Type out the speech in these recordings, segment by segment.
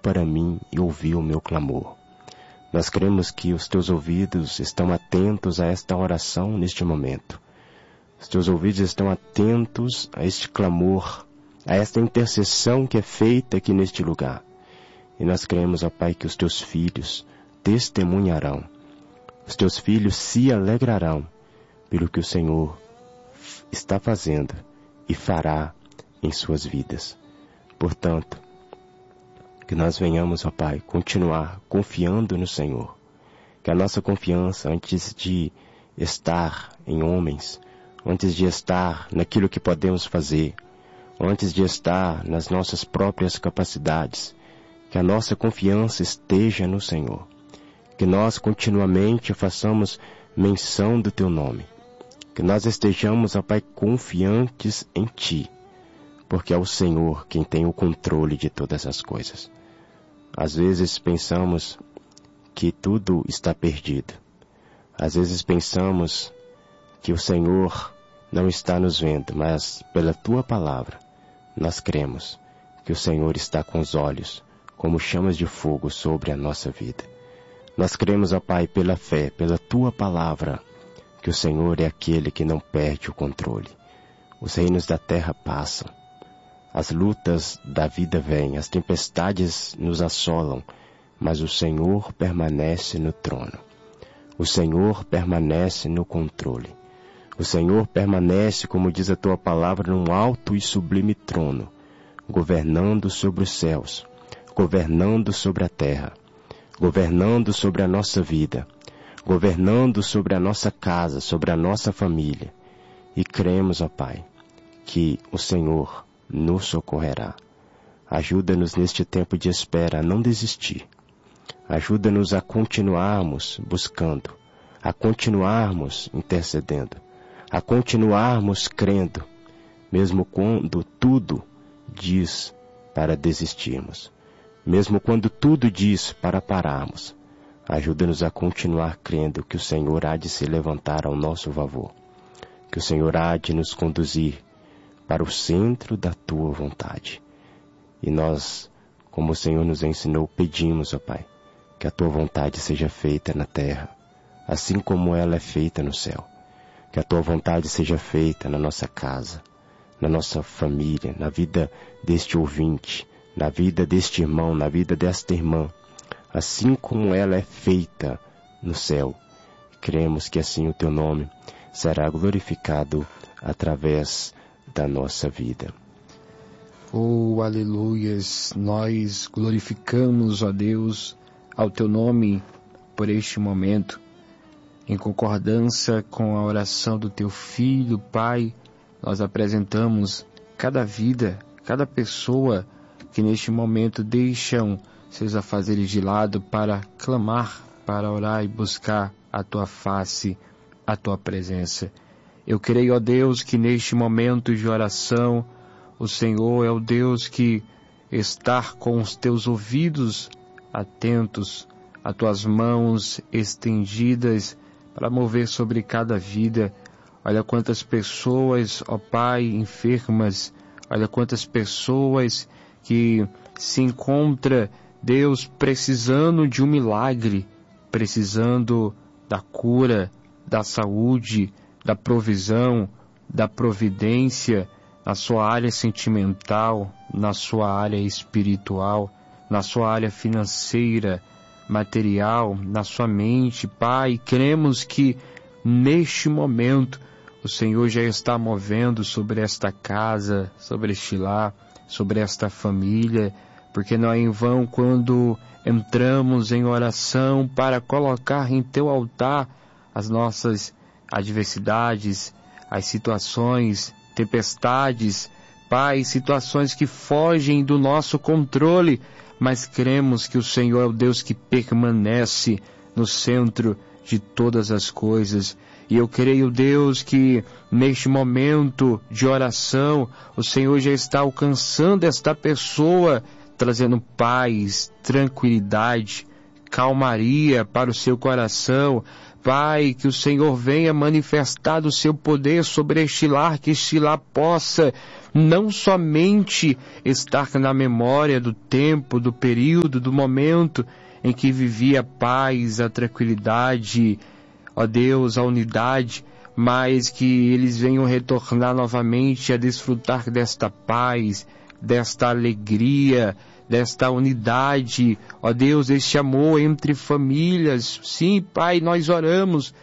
para mim e ouviu o meu clamor. Nós cremos que os teus ouvidos estão atentos a esta oração neste momento. Os teus ouvidos estão atentos a este clamor, a esta intercessão que é feita aqui neste lugar. E nós cremos, ó Pai, que os teus filhos testemunharão. Os teus filhos se alegrarão pelo que o Senhor está fazendo e fará em suas vidas. Portanto, que nós venhamos, ó Pai, continuar confiando no Senhor. Que a nossa confiança, antes de estar em homens, antes de estar naquilo que podemos fazer, antes de estar nas nossas próprias capacidades, que a nossa confiança esteja no Senhor. Que nós continuamente façamos menção do Teu nome. Que nós estejamos, ó Pai, confiantes em Ti, porque é o Senhor quem tem o controle de todas as coisas. Às vezes pensamos que tudo está perdido. Às vezes pensamos que o Senhor não está nos vendo, mas pela Tua palavra nós cremos que o Senhor está com os olhos como chamas de fogo sobre a nossa vida. Nós cremos, ó Pai, pela fé, pela Tua palavra, que o Senhor é aquele que não perde o controle. Os reinos da terra passam. As lutas da vida vêm, as tempestades nos assolam, mas o Senhor permanece no trono. O Senhor permanece no controle. O Senhor permanece, como diz a Tua palavra, num alto e sublime trono, governando sobre os céus, governando sobre a terra, governando sobre a nossa vida, governando sobre a nossa casa, sobre a nossa família. E cremos, ó Pai, que o Senhor nos socorrerá. Ajuda-nos neste tempo de espera a não desistir. Ajuda-nos a continuarmos buscando, a continuarmos intercedendo, a continuarmos crendo, mesmo quando tudo diz para desistirmos, mesmo quando tudo diz para pararmos. Ajuda-nos a continuar crendo que o Senhor há de se levantar ao nosso favor, que o Senhor há de nos conduzir para o centro da Tua vontade. E nós, como o Senhor nos ensinou, pedimos, ó Pai, que a Tua vontade seja feita na terra, assim como ela é feita no céu. Que a Tua vontade seja feita na nossa casa, na nossa família, na vida deste ouvinte, na vida deste irmão, na vida desta irmã, assim como ela é feita no céu. Cremos que assim o Teu nome será glorificado através da nossa vida. Oh, aleluias! Nós glorificamos, ó Deus, ao Teu nome por este momento, em concordância com a oração do Teu Filho, Pai. Nós apresentamos cada vida, cada pessoa que neste momento deixam seus afazeres de lado para clamar, para orar e buscar a Tua face, a Tua presença. Eu creio, ó Deus, que neste momento de oração, o Senhor é o Deus que está com os Teus ouvidos atentos, as Tuas mãos estendidas para mover sobre cada vida. Olha quantas pessoas, ó Pai, enfermas. Olha quantas pessoas que se encontram, Deus, precisando de um milagre, precisando da cura, da saúde, da provisão, da providência, na sua área sentimental, na sua área espiritual, na sua área financeira, material, na sua mente, Pai. Cremos que neste momento o Senhor já está movendo sobre esta casa, sobre este lar, sobre esta família, porque não é em vão quando entramos em oração para colocar em Teu altar as nossas adversidades, as situações, tempestades, Pai, situações que fogem do nosso controle, mas cremos que o Senhor é o Deus que permanece no centro de todas as coisas. E eu creio, Deus, que neste momento de oração, o Senhor já está alcançando esta pessoa, trazendo paz, tranquilidade, calmaria para o seu coração. Pai, que o Senhor venha manifestar o seu poder sobre este lar, que este lar possa não somente estar na memória do tempo, do período, do momento em que vivia a paz, a tranquilidade, ó Deus, a unidade, mas que eles venham retornar novamente a desfrutar desta paz, desta alegria, desta unidade, ó Deus, este amor entre famílias. Sim, Pai, nós oramos,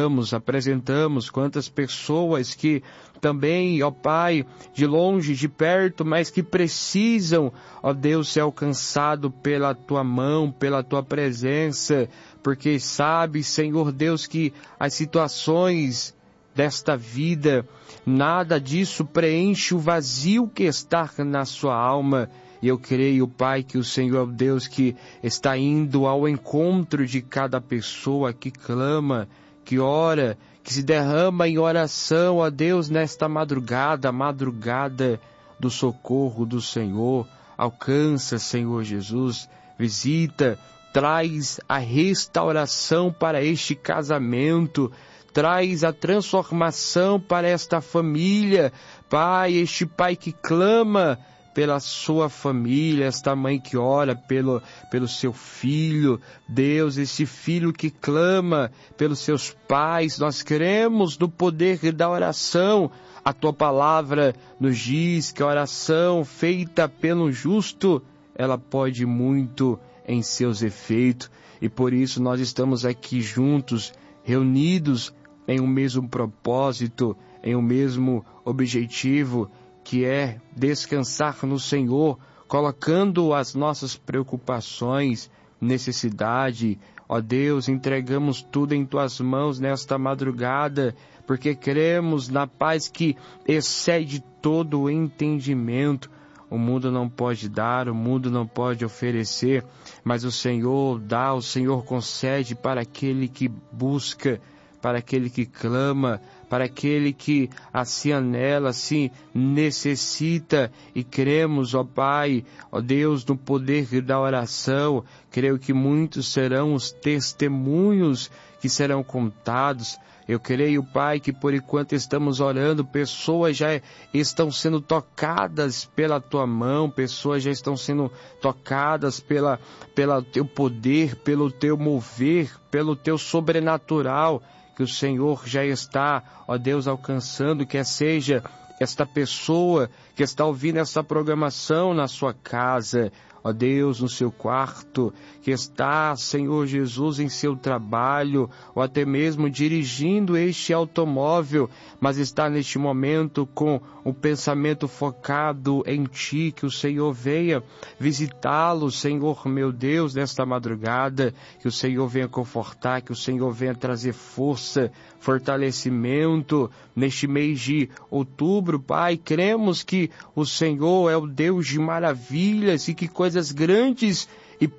apresentamos quantas pessoas que também, ó Pai, de longe, de perto, mas que precisam, ó Deus, ser alcançado pela Tua mão, pela Tua presença, porque sabe, Senhor Deus, que as situações desta vida, nada disso preenche o vazio que está na sua alma. E eu creio, Pai, que o Senhor é o Deus que está indo ao encontro de cada pessoa que clama, que ora, que se derrama em oração, ó Deus, nesta madrugada, a madrugada do socorro do Senhor. Alcança, Senhor Jesus, visita, traz a restauração para este casamento, traz a transformação para esta família. Pai, este pai que clama pela sua família, esta mãe que ora pelo seu filho, Deus, esse filho que clama pelos seus pais. Nós cremos no poder da oração. A Tua palavra nos diz que a oração feita pelo justo, ela pode muito em seus efeitos. E por isso nós estamos aqui juntos, reunidos em um mesmo propósito, em um mesmo objetivo, que é descansar no Senhor, colocando as nossas preocupações, necessidade. Ó Deus, entregamos tudo em Tuas mãos nesta madrugada, porque cremos na paz que excede todo o entendimento. O mundo não pode dar, o mundo não pode oferecer, mas o Senhor dá, o Senhor concede para aquele que busca, para aquele que clama, para aquele que assim anela, assim necessita. E cremos, ó Pai, ó Deus, no poder da oração. Creio que muitos serão os testemunhos que serão contados. Eu creio, Pai, que por enquanto estamos orando, pessoas já estão sendo tocadas pela Tua mão, pessoas já estão sendo tocadas pelo Teu poder, pelo Teu mover, pelo Teu sobrenatural, que o Senhor já está, ó Deus, alcançando, quer seja esta pessoa que está ouvindo essa programação na sua casa, ó Deus, no seu quarto, que está, Senhor Jesus, em seu trabalho, ou até mesmo dirigindo este automóvel, mas está neste momento com o pensamento focado em Ti, que o Senhor venha visitá-lo, Senhor meu Deus, nesta madrugada, que o Senhor venha confortar, que o Senhor venha trazer força, fortalecimento neste mês de outubro. Pai, cremos que o Senhor é o Deus de maravilhas e que coisas grandes e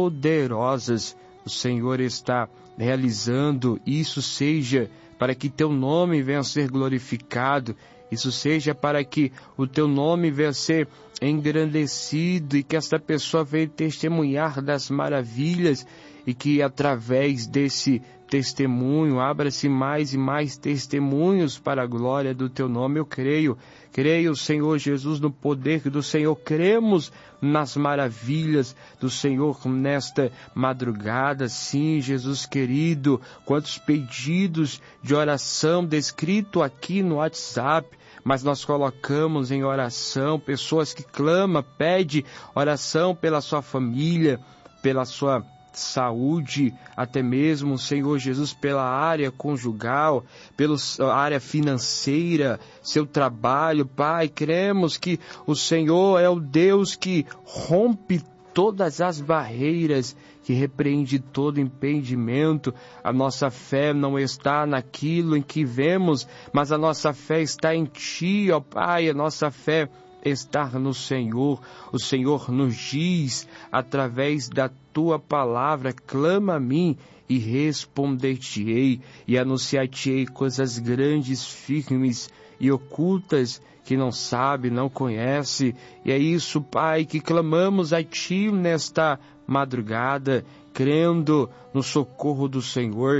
poderosas o Senhor está realizando. Isso seja para que Teu nome venha a ser glorificado, isso seja para que o Teu nome venha a ser engrandecido e que esta pessoa venha testemunhar das maravilhas e que através desse testemunho abra-se mais e mais testemunhos para a glória do Teu nome. Eu creio, Senhor Jesus, no poder do Senhor. Cremos nas maravilhas do Senhor nesta madrugada. Sim, Jesus querido, quantos pedidos de oração descrito aqui no WhatsApp, mas nós colocamos em oração pessoas que clamam, pedem oração pela sua família, pela sua saúde, até mesmo, Senhor Jesus, pela área conjugal, pela área financeira, seu trabalho. Pai, cremos que o Senhor é o Deus que rompe todas as barreiras, que repreende todo impedimento. A nossa fé não está naquilo em que vemos, mas a nossa fé está em Ti, ó Pai. A nossa fé estar no Senhor. O Senhor nos diz, através da Tua palavra, clama a mim e responder-te-ei e anunciar-te-ei coisas grandes, firmes e ocultas que não sabe, não conhece. E é isso, Pai, que clamamos a Ti nesta madrugada, crendo no socorro do Senhor,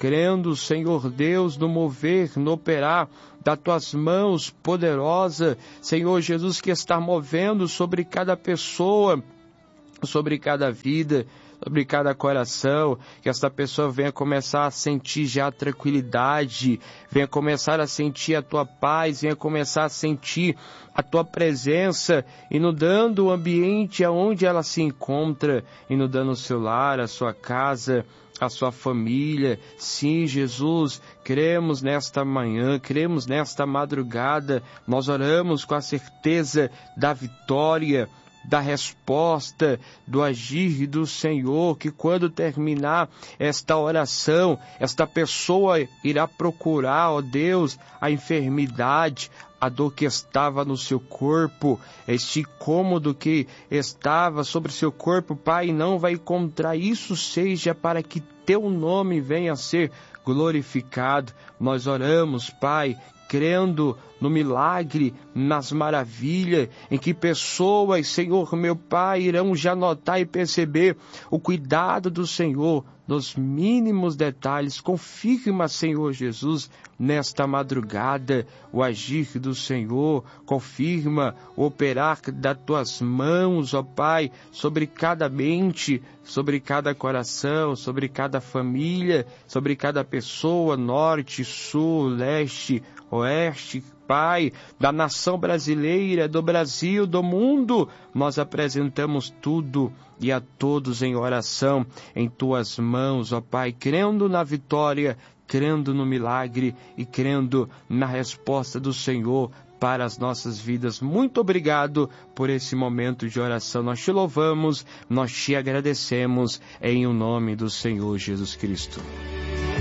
crendo, Senhor Deus, no mover, no operar das tuas mãos poderosa, Senhor Jesus, que está movendo sobre cada pessoa, sobre cada vida, sobre cada coração, que esta pessoa venha começar a sentir já a tranquilidade, venha começar a sentir a tua paz, venha começar a sentir a tua presença, inundando o ambiente aonde ela se encontra, inundando o seu lar, a sua casa, a sua família. Sim, Jesus, cremos nesta manhã, cremos nesta madrugada, nós oramos com a certeza da vitória, da resposta, do agir do Senhor, que quando terminar esta oração, esta pessoa irá procurar, ó Deus, a enfermidade, a dor que estava no seu corpo, este incômodo que estava sobre seu corpo, Pai, não vai encontrar. Isso seja para que teu nome venha a ser glorificado. Nós oramos, Pai, crendo no milagre, nas maravilhas, em que pessoas, Senhor meu Pai, irão já notar e perceber o cuidado do Senhor nos mínimos detalhes. Confirma, Senhor Jesus, nesta madrugada, o agir do Senhor, confirma o operar das tuas mãos, ó Pai, sobre cada mente, sobre cada coração, sobre cada família, sobre cada pessoa, norte, sul, leste, oeste, Pai, da nação brasileira, do Brasil, do mundo, nós apresentamos tudo e a todos em oração em tuas mãos, ó Pai, crendo na vitória, crendo no milagre e crendo na resposta do Senhor para as nossas vidas. Muito obrigado por esse momento de oração. Nós te louvamos, nós te agradecemos em o nome do Senhor Jesus Cristo.